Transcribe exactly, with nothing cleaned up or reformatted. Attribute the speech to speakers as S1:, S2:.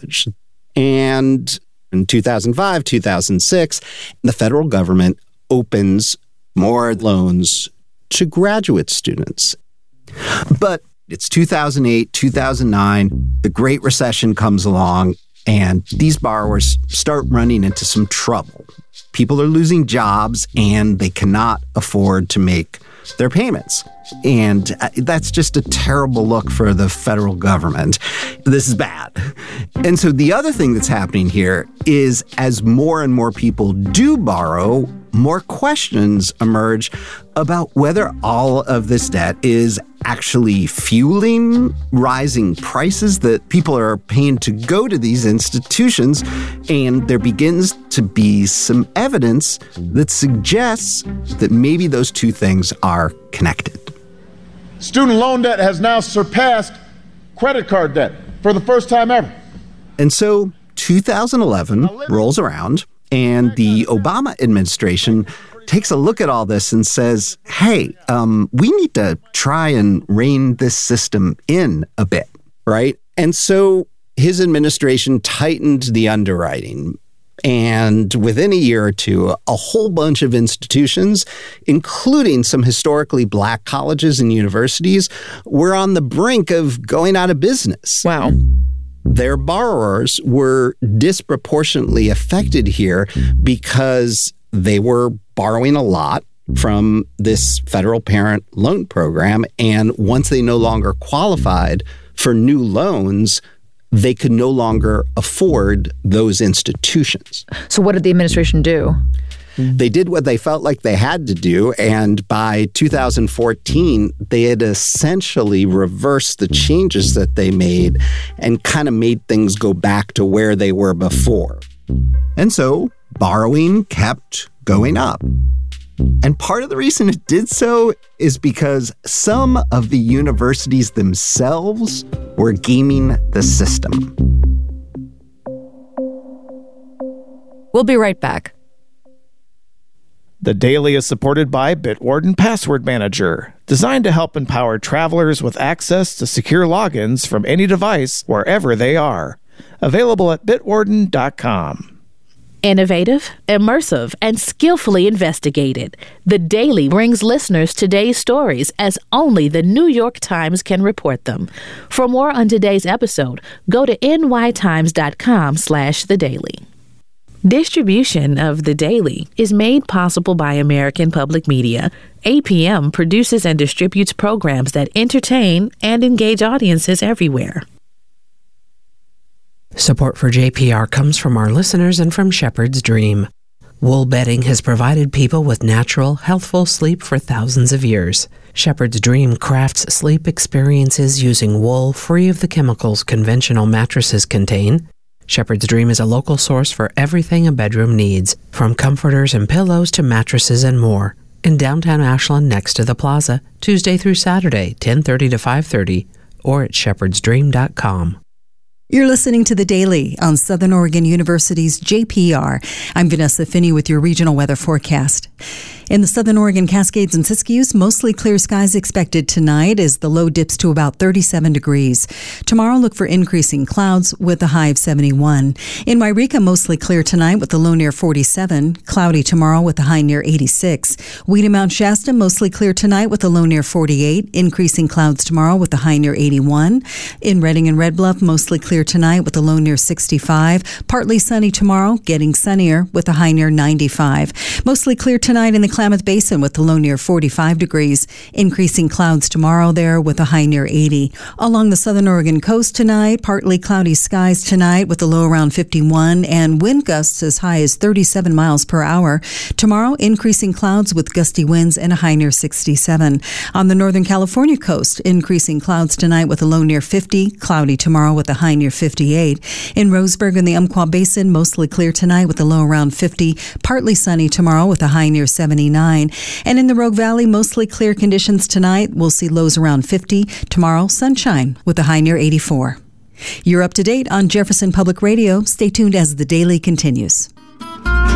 S1: college. And in two thousand five, two thousand six, the federal government opens more loans to graduate students. But it's two thousand eight, two thousand nine, the Great Recession comes along, and these borrowers start running into some trouble. People are losing jobs, and they cannot afford to make their payments. And that's just a terrible look for the federal government. This is bad. And so the other thing that's happening here is as more and more people do borrow, more questions emerge about whether all of this debt is actually fueling rising prices that people are paying to go to these institutions. And there begins to be some evidence that suggests that maybe those two things are connected.
S2: Student loan debt has now surpassed credit card debt for the first time ever.
S1: And so two thousand eleven rolls around, and the Obama administration takes a look at all this and says, hey, um, we need to try and rein this system in a bit, right? And so his administration tightened the underwriting. And within a year or two, a whole bunch of institutions, including some historically black colleges and universities, were on the brink of going out of business.
S3: Wow.
S1: Their borrowers were disproportionately affected here because they were borrowing a lot from this federal parent loan program. And once they no longer qualified for new loans, they could no longer afford those institutions.
S3: So what did the administration do?
S1: They did what they felt like they had to do, and by two thousand fourteen, they had essentially reversed the changes that they made and kind of made things go back to where they were before. And so borrowing kept going up. And part of the reason it did so is because some of the universities themselves were gaming the system.
S3: We'll be right back.
S4: The Daily is supported by Bitwarden Password Manager, designed to help empower travelers with access to secure logins from any device wherever they are. Available at bitwarden dot com.
S5: Innovative, immersive, and skillfully investigated, The Daily brings listeners today's stories as only the New York Times can report them. For more on today's episode, go to n y times dot com slash the daily. Distribution of The Daily is made possible by American Public Media. A P M produces and distributes programs that entertain and engage audiences everywhere.
S6: Support for J P R comes from our listeners and from Shepherd's Dream. Wool bedding has provided people with natural, healthful sleep for thousands of years. Shepherd's Dream crafts sleep experiences using wool free of the chemicals conventional mattresses contain. Shepherd's Dream is a local source for everything a bedroom needs, from comforters and pillows to mattresses and more. In downtown Ashland next to the plaza, Tuesday through Saturday, ten thirty to five thirty, or at shepherds dream dot com.
S7: You're listening to The Daily on Southern Oregon University's J P R. I'm Vanessa Finney with your regional weather forecast. In the Southern Oregon Cascades and Siskiyous, mostly clear skies expected tonight as the low dips to about thirty-seven degrees. Tomorrow, look for increasing clouds with a high of seventy-one. In Wairika, mostly clear tonight with a low near forty-seven. Cloudy tomorrow with a high near eighty-six. Wheaton Mount Shasta, mostly clear tonight with a low near forty-eight. Increasing clouds tomorrow with a high near eighty-one. In Redding and Red Bluff, mostly clear tonight with a low near sixty-five. Partly sunny tomorrow, getting sunnier with a high near ninety-five. Mostly clear tonight in the Klamath Basin with a low near forty-five degrees. Increasing clouds tomorrow there with a high near eighty. Along the southern Oregon coast tonight, partly cloudy skies tonight with a low around fifty-one and wind gusts as high as thirty-seven miles per hour. Tomorrow, increasing clouds with gusty winds and a high near sixty-seven. On the Northern California coast, increasing clouds tonight with a low near fifty. Cloudy tomorrow with a high near fifty-eight. In Roseburg in the Umpqua Basin, mostly clear tonight with a low around fifty. Partly sunny tomorrow with a high near seventy-nine. And in the Rogue Valley, mostly clear conditions tonight. We'll see lows around fifty. Tomorrow, sunshine with a high near eighty-four. You're up to date on Jefferson Public Radio. Stay tuned as The Daily continues.